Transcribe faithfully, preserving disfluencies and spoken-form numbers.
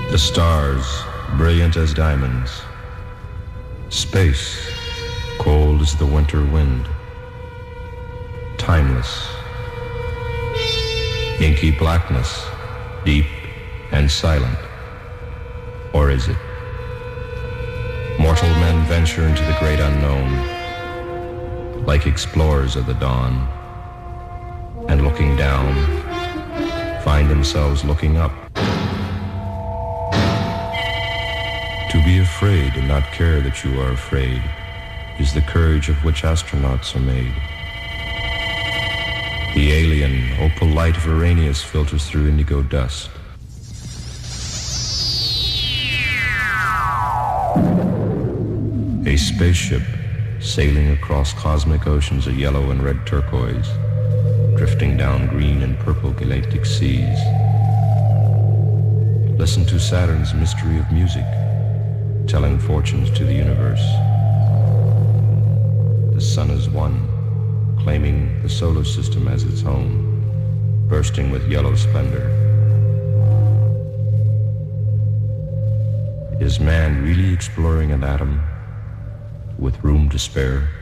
The stars, brilliant as diamonds. Space, cold as the winter wind. Timeless. Inky blackness, deep and silent. Or is it? Mortal men venture into the great unknown, like explorers of the dawn, and looking down, find themselves looking up. To be afraid and not care that you are afraid is the courage of which astronauts are made. The alien, opal light of Arrhenius filters through indigo dust. A spaceship sailing across cosmic oceans of yellow and red turquoise, drifting down green and purple galactic seas. Listen to Saturn's mystery of music, telling fortunes to the universe. The sun is one, claiming the solar system as its home, bursting with yellow splendor. Is man really exploring an atom with room to spare?